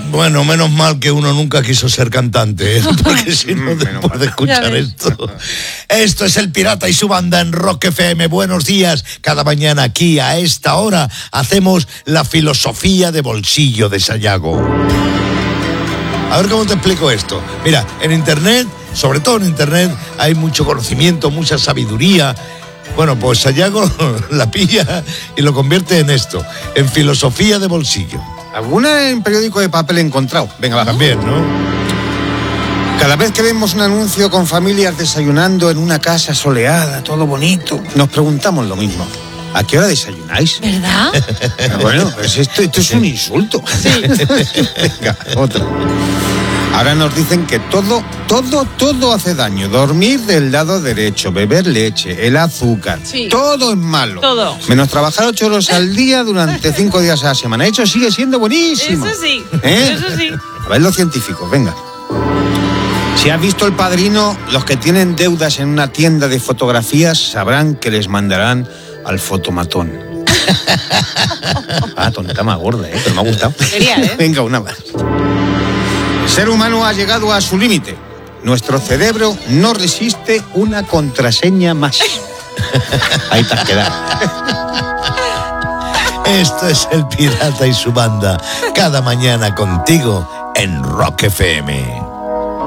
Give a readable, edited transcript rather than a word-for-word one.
Bueno, menos mal que uno nunca quiso ser cantante, ¿eh? Porque si no, después de escuchar esto es El Pirata y su banda en Rock FM. Buenos días. Cada mañana aquí a esta hora hacemos la filosofía de bolsillo de Sayago. A ver cómo te explico esto. Mira, en internet, sobre todo en internet, hay mucho conocimiento, mucha sabiduría. Bueno, pues Sayago la pilla y lo convierte en esto, en filosofía de bolsillo. Alguna en periódico de papel he encontrado. Venga, va. También, ¿no? Cada vez que vemos un anuncio con familias desayunando en una casa soleada, todo bonito, nos preguntamos lo mismo. ¿A qué hora desayunáis? ¿Verdad? Bueno, pues esto es un insulto. Sí. Venga, otra. Ahora nos dicen que todo hace daño. Dormir del lado derecho, beber leche, el azúcar, Sí. todo es malo. Todo. Menos trabajar 8 horas al día durante 5 días a la semana. Eso sigue siendo buenísimo. Eso sí, ¿Eh? eso sí. A ver los científicos, venga. Si has visto El Padrino, los que tienen deudas en una tienda de fotografías sabrán que les mandarán al fotomatón. Tonta más gorda, pero me ha gustado. Quería, Venga, una más. El ser humano ha llegado a su límite. Nuestro cerebro no resiste una contraseña más. Ahí te has quedado. Esto es El Pirata y su banda. Cada mañana contigo en Rock FM.